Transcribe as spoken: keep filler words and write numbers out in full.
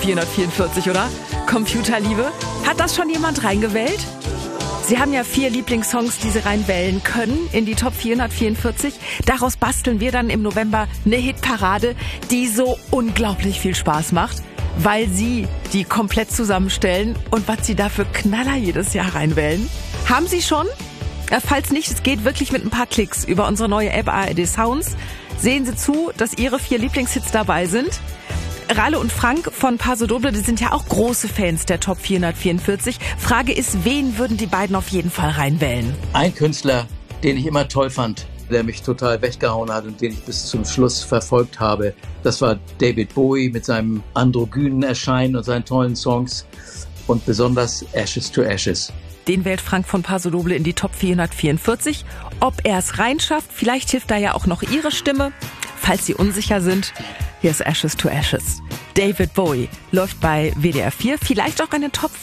vierhundertvierundvierzig, oder? Computerliebe. Hat das schon jemand reingewählt? Sie haben ja vier Lieblingssongs, die Sie reinwählen können in die Top vierhundertvierundvierzig. Daraus basteln wir dann im November eine Hitparade, die so unglaublich viel Spaß macht, weil Sie die komplett zusammenstellen und was Sie da für Knaller jedes Jahr reinwählen. Haben Sie schon? Falls nicht, es geht wirklich mit ein paar Klicks über unsere neue App A R D Sounds. Sehen Sie zu, dass Ihre vier Lieblingshits dabei sind. Ralle und Frank von Paso Doble, die sind ja auch große Fans der Top vierhundertvierundvierzig. Frage ist, wen würden die beiden auf jeden Fall reinwählen? Ein Künstler, den ich immer toll fand, der mich total weggehauen hat und den ich bis zum Schluss verfolgt habe, das war David Bowie mit seinem androgynen Erscheinen und seinen tollen Songs und besonders Ashes to Ashes. Den wählt Frank von Paso Doble in die Top vierhundertvierundvierzig. Ob er es reinschafft, vielleicht hilft da ja auch noch Ihre Stimme. Falls Sie unsicher sind, hier ist Ashes to Ashes. David Bowie läuft bei W D R vier, vielleicht auch eine Top